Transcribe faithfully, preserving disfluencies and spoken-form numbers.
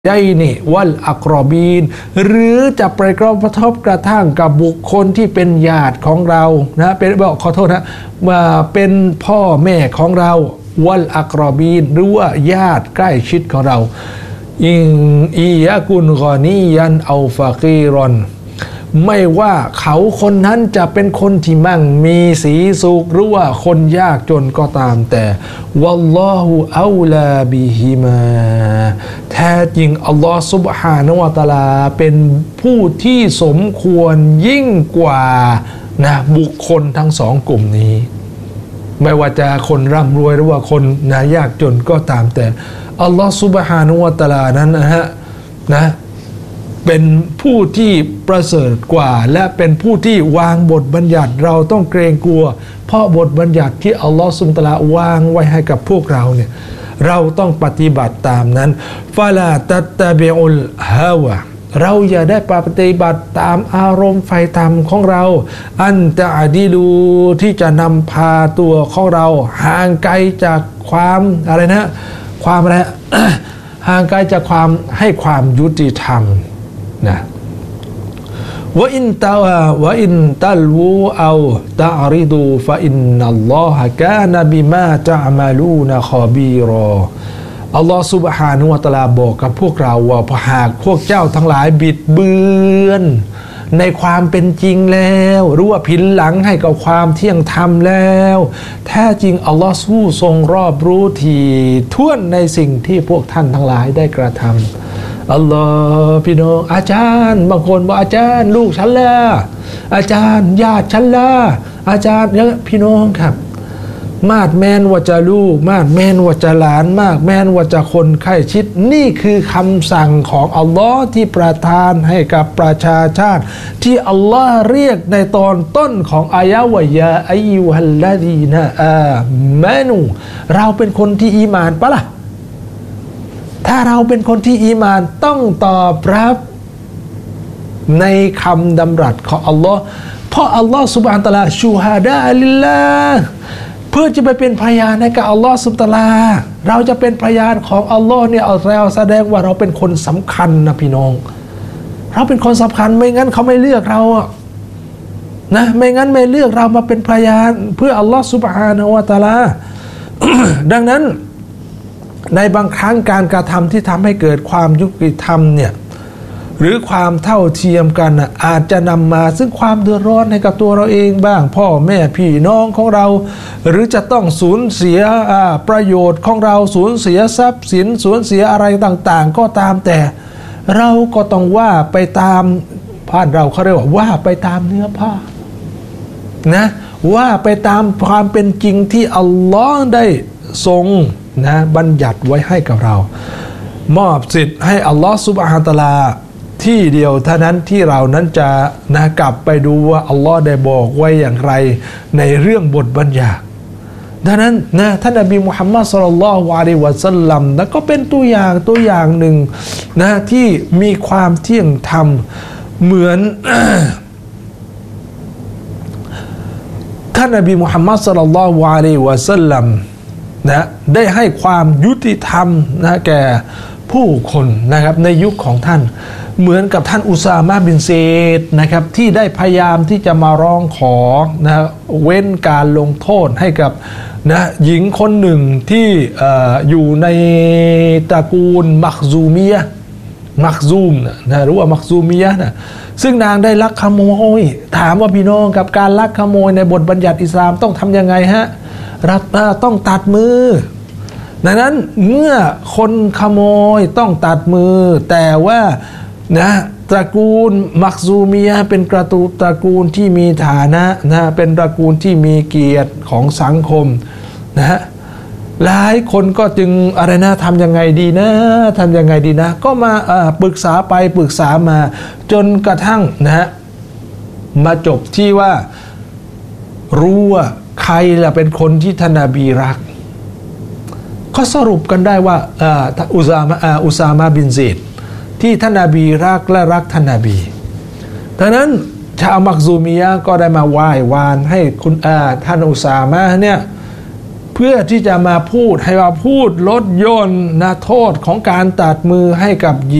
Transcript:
ได้นี่วัลอักรอบีนหรือจะไปกระทบกระทั่งกับบุคคลที่เป็นญาติของเรานะเป็นบอกขอโทษนะมาเป็นพ่อแม่ของเราวัลอักรอบีนหรือว่าญาติใกล้ชิดของเราอิงอียะกุนกอนียันเอาฟากีรอนไม่ว่าเขาคนนั้นจะเป็นคนที่มั่งมีสีสุขหรือว่าคนยากจนก็ตามแต่วัลลอฮุอัลลาบิฮิมาแท้จริงอัลลอฮฺซุบฮานะฮูวะตะอาลาเป็นผู้ที่สมควรยิ่งกว่านะบุคคลทั้งสองกลุ่มนี้ไม่ว่าจะคนร่ำรวยหรือว่าคนนะยากจนก็ตามแต่อัลลอฮฺซุบฮานะฮูวะตะอาลานั้นนะฮะนะเป็นผู้ที่ประเสริฐกว่าและเป็นผู้ที่วางบทบัญญัติเราต้องเกรงกลัวเพราะบทบัญญัติที่อัลลอฮฺซุบฮานะฮูวะตะอาลาวางไว้ให้กับพวกเราเนี่ยเราต้องปฏิบัติตามนั้นฟาลาตัตตะบิอุลฮาวะเราอย่าได้ปฏิบัติตามอารมณ์ไฟต่ำของเราอันตะอดีลูที่จะนำพาตัวของเราห่างไกลจากความอะไรนะความอะไร ห่างไกลจากความให้ความยุติธรรมนะว่าอินตาว่าอินตัลวูเอาตะริดูฟะอินนัลลอฮะกานะบิมาตะอ์มาลูนะคอบีรออัลลอฮฺซุบฮานะฮูวะตะอาลาบอกกับพวกเราว่าหากพวกเจ้าทั้งหลายบิดเบือนในความเป็นจริงแล้วหรือว่าผินหลังให้กับความเที่ยงธรรมแล้วแท้จริงอัลลอฮฺผู้ทรงรอบรู้ถี่ถ้วนในสิ่งที่พวกท่านทั้งหลายได้กระทำอัลลอฮฺพี่น้องอาจารย์บางคนบอกอาจารย์ลูกฉันละอาจารย์ญาติฉันละอาจารย์เนี่ยพี่น้องครับมาดแมนว่าจะลูกมาดแมนว่าจะหลานมากแมนว่าจะคนใกล้ชิดนี่คือคำสั่งของอัลลอฮ์ที่ประทานให้กับประชาชาติที่อัลลอฮ์เรียกในตอนต้นของอายะวะยาอัยยูฮัลลาดีนะอามานูเราเป็นคนที่อีหม่านปะล่ะถ้าเราเป็นคนที่อีหม่านต้องตอบรับในคำดำรัสของอัลลอฮ์เพราะอัลลอฮ์ซุบฮานะฮูวะตะอาลาชูฮาดะลิลลาห์เพื่อจะไปเป็นพยานให้กับอัลลอฮ์ซุบฮานะฮูวะตะอาลาเราจะเป็นพยานของอัลลอฮ์เนี่ยเอาเราแสดงว่าเราเป็นคนสำคัญนะพี่น้องเราเป็นคนสำคัญไม่งั้นเขาไม่เลือกเราอะนะไม่งั้นไม่เลือกเรามาเป็นพยานเพื่ออัลลอฮ์ซุบฮานะฮูวะตะอาลา ดังนั้นในบางครั้งการกระทำที่ทำให้เกิดความยุติธรรมเนี่ยหรือความเท่าเทียมกันนะอาจจะนำมาซึ่งความเดือดร้อนให้กับตัวเราเองบ้างพ่อแม่พี่น้องของเราหรือจะต้องสูญเสียประโยชน์ของเราสูญเสียทรัพย์สินสูญเสียอะไรต่างๆก็ตามแต่เราก็ต้องว่าไปตามพาดเราเขาเรียกว่าว่าไปตามเนื้อผ้านะว่าไปตามความเป็นจริงที่อัลลอฮ์ได้ทรงนะบัญญัติไว้ให้กับเรามอบสิทธิ์ให้อัลลอฮ์ซุบฮานะฮูวะตะอาลาที่เดียวเท่านั้นที่เรานั้นจะนะกลับไปดูว่าอัลลอฮ์ได้บอกไว้อย่างไรในเรื่องบทบัญญัติดังนั้นนะท่านนบีมุฮัมมัดศ็อลลัลลอฮุอะลัยฮิวะซัลลัมนะก็เป็นตัวอย่างตัวอย่างหนึ่งนะที่มีความเที่ยงธรรมเหมือน ท่านนบีมุฮัมมัดศ็อลลัลลอฮุอะลัยฮิวะซัลลัมนะได้ให้ความยุติธรรมนะแก่ผู้คนนะครับในยุคของท่านเหมือนกับท่านอุซามะห์บินเซดนะครับที่ได้พยายามที่จะมาร้องขอนะเว้นการลงโทษให้กับนะหญิงคนหนึ่งที่ อ, อยู่ในตระกูลมักซูมียะมักซูมนะหรือว่ามักซูมียะนะซึ่งนางได้ลักขโมยถามว่าพี่น้องกับการลักขโมยในบทบัญญัติอิสลามต้องทำยังไงฮะรับต้องตัดมือดังนั้นเมื่อคนขโมยต้องตัดมือแต่ว่านะตระกูลมักซูมียะเป็นกระตูตระกูลที่มีฐานะนะเป็นตระกูลที่มีเกียรติของสังคมนะฮะหลายคนก็จึงอะไรนะทำยังไงดีนะทำยังไงดีนะก็มาปรึกษาไปปรึกษามาจนกระทั่งนะฮะมาจบที่ว่ารู้ว่าใครล่ะเป็นคนที่ท่านนบีรักก็สรุปกันได้ว่าอุซามะอุซามะบินเซดที่ท่านนบีรักและรักท่านนบีดังนั้นชาวมักซูมียะก็ได้มาไหว้วานให้คุณท่านอุซามะเนี่ยเพื่อที่จะมาพูดให้มาพูดลดย่นนะโทษของการตัดมือให้กับหญิง